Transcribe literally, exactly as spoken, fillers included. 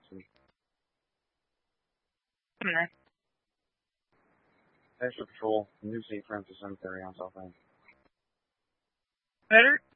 Nah. Extra patrol, New Saint Francis Cemetery on South End. Better?